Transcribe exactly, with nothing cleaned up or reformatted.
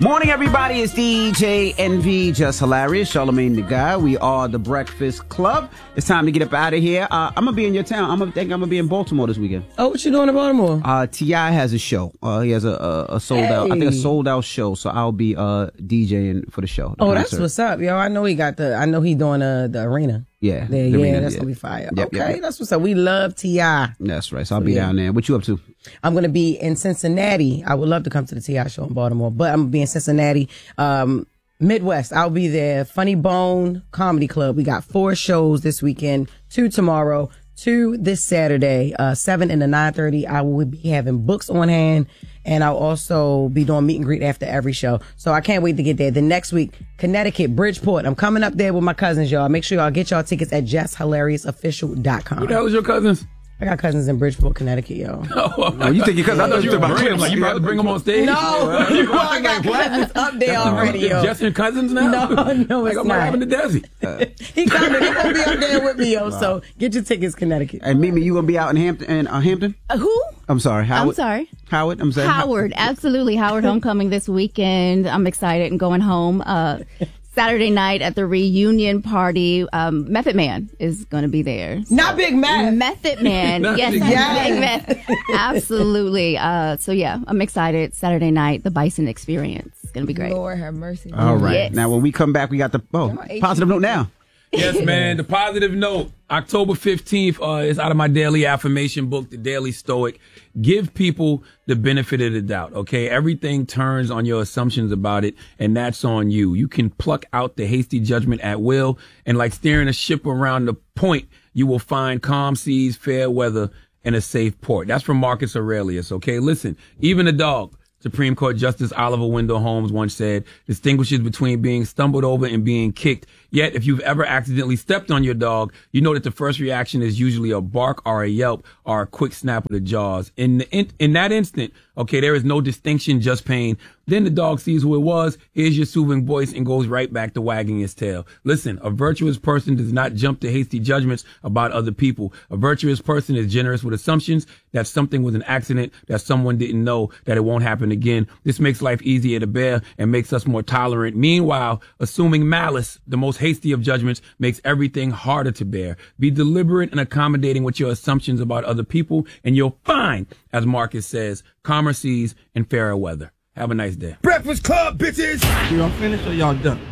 Morning, everybody. It's D J Envy, Just Hilarious, Charlamagne the Guy. We are the Breakfast Club. It's time to get up out of here. Uh, I'm going to be in your town. I'm going to think I'm going to be in Baltimore this weekend. Oh, what you doing in Baltimore? Uh, T I has a show. Uh, he has a, a, a sold hey. out, I think a sold out show. So I'll be uh, DJing for the show. The oh, concert. That's what's up, yo. I know he got the, I know he doing uh, the arena. Yeah. The, the yeah, arena, that's yeah. going to be fire. Yep, okay, yep, yep. That's what's up. We love T I. That's right. So I'll be yeah. down there. What you up to? I'm going to be in Cincinnati. I would love to come to the T I show in Baltimore, but I'm going to be in Cincinnati. Um, Midwest, I'll be there. Funny Bone Comedy Club. We got four shows this weekend, two tomorrow, two this Saturday, uh, seven and the nine thirty. I will be having books on hand, and I'll also be doing meet and greet after every show. So I can't wait to get there. The next week, Connecticut, Bridgeport. I'm coming up there with my cousins, y'all. Make sure y'all get y'all tickets at just hilarious official dot com. Who the hell is your cousins? I got cousins in Bridgeport, Connecticut, yo. Oh, oh you think your cousins? I thought you were about bring them. Like, you about to bring them on stage? No, I got cousins up there already, yo. Just your cousins now? No, no, it's like, I'm not. what happened to Desi? Uh, he coming. He gonna be up there with me, yo. Wow. So get your tickets, Connecticut. And Mimi, you gonna be out in Hampton? In, uh, Hampton? Uh, who? I'm sorry, Howard. I'm sorry. Howard, I'm saying. Howard, absolutely. Howard homecoming this weekend. I'm excited and going home. Uh, Saturday night at the reunion party, um, Method Man is going to be there. So. Not Big Meth. Method Man. yes, Big yes. Big Meth. Absolutely. Uh, so, yeah, I'm excited. Saturday night, the Bison Experience. It's going to be great. Lord have mercy. All right. Yes. Now, when we come back, we got the oh, positive note now. Yes, man. The positive note. October fifteenth uh, is out of my daily affirmation book, The Daily Stoic. Give people the benefit of the doubt, okay? Everything turns on your assumptions about it, and that's on you. You can pluck out the hasty judgment at will, and like steering a ship around the point, you will find calm seas, fair weather, and a safe port. That's from Marcus Aurelius, okay? Listen, even a dog, Supreme Court Justice Oliver Wendell Holmes once said, distinguishes between being stumbled over and being kicked. Yet, if you've ever accidentally stepped on your dog, you know that the first reaction is usually a bark or a yelp or a quick snap of the jaws. In the, in, in that instant, okay, there is no distinction, just pain. Then the dog sees who it was, hears your soothing voice, and goes right back to wagging his tail. Listen, a virtuous person does not jump to hasty judgments about other people. A virtuous person is generous with assumptions that something was an accident, that someone didn't know, that it won't happen again. This makes life easier to bear and makes us more tolerant. Meanwhile, assuming malice, the most hasty of judgments, makes everything harder to bear. Be deliberate and accommodating with your assumptions about other people, and you'll find, as Marcus says, calmer seas and fairer weather. Have a nice day. Breakfast Club, bitches! Y'all finished or y'all done?